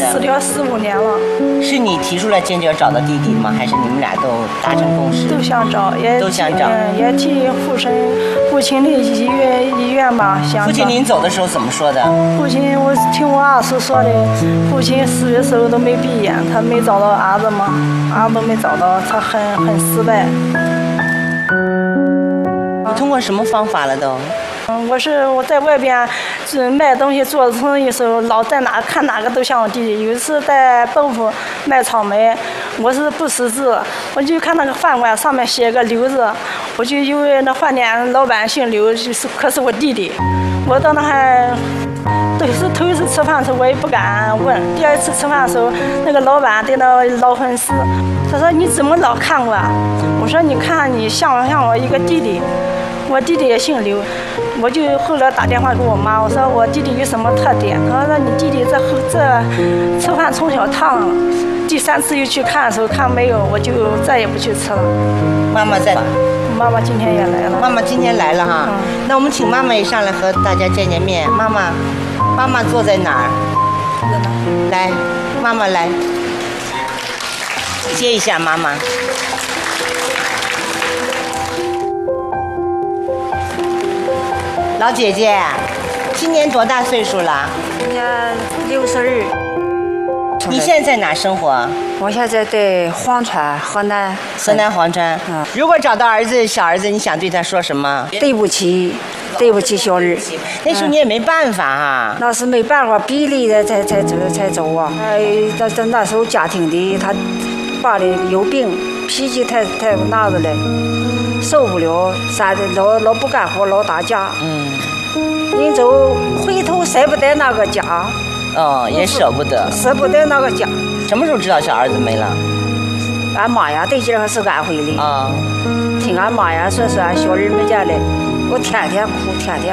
死掉15年了。 是你提出来坚决要找到弟弟吗？还是你们俩都达成共识？ 都想找， 都想找， 也替父亲的意愿吧。想父亲临走的时候怎么说的？ 父亲，我听我二叔说的，父亲死的时候都没闭眼，他没找到儿子嘛，儿子没找到，他很失败。 你通过什么方法了都？ 我在外边卖东西做生意的时候，老在看哪个都像我弟弟。有一次在东府卖草莓，我是不识字，我就看那个饭馆上面写个刘字，我就以为那饭店老板姓刘，可是我弟弟。我到那还都是头一次吃饭的时候，我也不敢问。第二次吃饭的时候，那个老板对那老粉丝，他说你怎么老看我啊？我说你看你像不像我一个弟弟？我弟弟也姓刘，我就后来打电话给我妈，我说我弟弟有什么特点？她说你弟弟这吃饭从小烫了。第3次又去看的时候，看没有，我就再也不去吃了。 妈妈在。 妈妈今天也来了。 妈妈今天来了哈。那我们请妈妈也上来和大家见面。妈妈坐在哪儿？ 坐在哪？ 来，妈妈来，接一下妈妈。老姐姐，今年多大岁数了？ 今年62。 你现在在哪生活？ 我现在在黄川，河南黄川。如果找到小儿子，你想对他说什么？ 对不起，小儿。 那时候你也没办法哈。 那是没办法，逼力的才走啊。那时候家庭的他爸的有病，脾气太那个了。受不了，老不干活，老打架。临走回头舍不得那个家。 也舍不得那个家。 什么时候知道小儿子没了？ 俺妈呀，对劲儿是安徽的。听俺妈呀说是俺小儿没见的，我天天哭。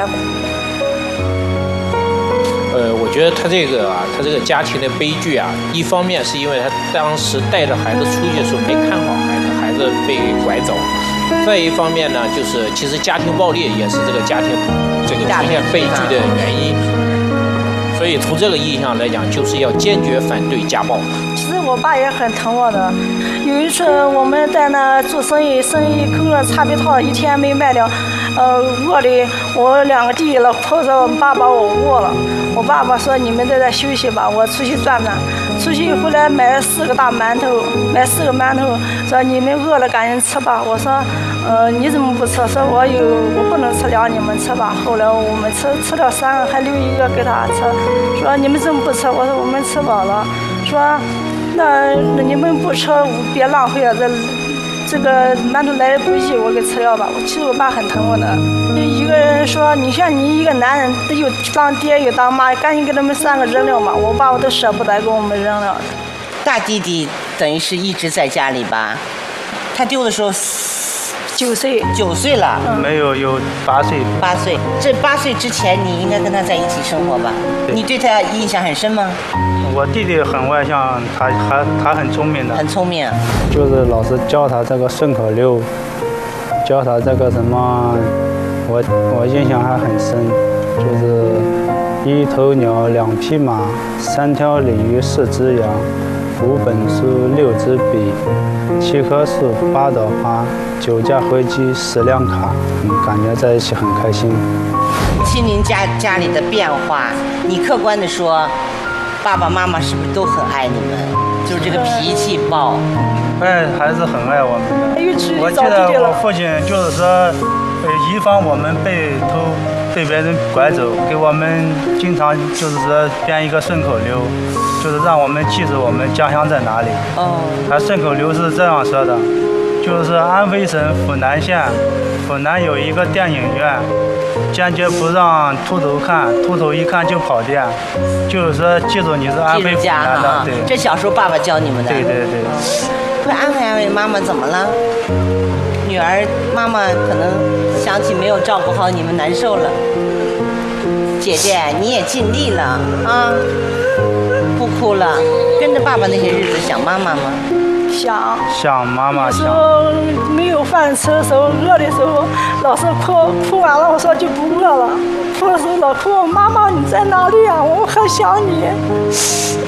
我觉得他这个家庭的悲剧啊，一方面是因为他当时带着孩子出去的时候没看好孩子被拐走。再一方面呢，就是其实家庭暴力也是这个家庭出现悲剧的原因。所以从这个意义上来讲，就是要坚决反对家暴。 其实我爸也很疼我的。有一次我们在那做生意空了擦皮套1天没卖掉，饿的我2个弟弟老婆说我爸把我饿了。我爸爸说你们在这休息吧，我出去转转。出去回来买了4个大馒头，买4个馒头，说你们饿了赶紧吃吧。我说你怎么不吃？说我不能吃2，你们吃吧。后来我们吃了3个，还留1个给他吃。说你们怎么不吃？我说我们吃饱了。说那你们不吃别浪费了，这个馒头来不及，我给吃了吧。其实我爸很疼我的。一个人说你像你一个男人又当爹又当妈，赶紧给他们3个扔了嘛。我爸我都舍不得给我们扔了。 大弟弟等于是一直在家里吧？他丢的时候 9岁 ，9岁了。 没有8岁。 8岁，这8岁之前你应该跟他在一起生活吧？你对他印象很深吗？ 我弟弟很外向，他很聪明的。 很聪明。 就是老师教他这个顺口溜，教他这个什么，我印象还很深，就是1头鸟2匹马，3条鲤鱼4只羊，5本书6支笔，7棵树8朵花，9架飞机10辆卡，感觉在一起很开心。 亲您家里的变化，你客观的说，爸爸妈妈是不是都很爱你们？就是这个脾气暴。 还是很爱我们的。我记得我父亲就是说，以防我们被别人拐走，给我们经常就是说编一个顺口溜，就是让我们记住我们家乡在哪里。他顺口溜是这样说的，就是安徽省阜南县，阜南有一个电影院，坚决不让秃头看，秃头一看就跑电，就是说记住你是安徽阜南的。对， 这小时候爸爸教你们的。 对。 会安慰妈妈怎么了？女儿妈妈可能想起没有照顾好你们难受了。姐姐你也尽力了啊，不哭了。跟着爸爸那些日子想妈妈吗？ 想妈妈。 有时候没有饭吃的时候，饿的时候老是哭完了，我说就不饿了。哭的时候老哭，妈妈你在哪里啊？我很想你。